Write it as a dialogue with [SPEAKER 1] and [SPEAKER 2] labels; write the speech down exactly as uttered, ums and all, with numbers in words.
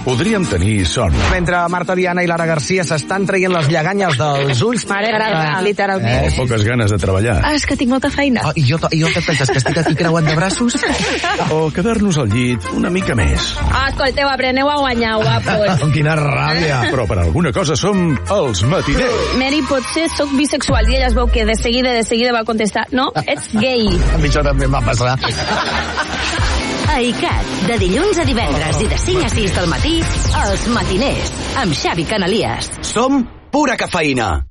[SPEAKER 1] podríem tenir son.
[SPEAKER 2] Mentre Marta Diana i Lara Garcia s'estan traient les lleganyes dels ulls.
[SPEAKER 3] Mare, ah, literalment.
[SPEAKER 1] O poques ganes de treballar.
[SPEAKER 3] Ah, és que tinc molta feina.
[SPEAKER 2] Oh, I jo, i jo què et penses, que estic aquí creuant de braços?
[SPEAKER 1] O quedar-nos al llit una mica més.
[SPEAKER 3] Ah, escolteu, apreneu a guanyar, guapos.
[SPEAKER 2] Quina ràbia.
[SPEAKER 1] Però per alguna cosa som els matiners.
[SPEAKER 3] Mary, potser sóc bisexual i ella es veu que de seguida, de seguida va contestar no, ets gay.
[SPEAKER 2] A mi això també em va passar.
[SPEAKER 4] A I C A T, de dilluns a divendres i de cinc a sis del matí, Els Matiners, amb Xavi Canalies.
[SPEAKER 5] Som pura cafeïna.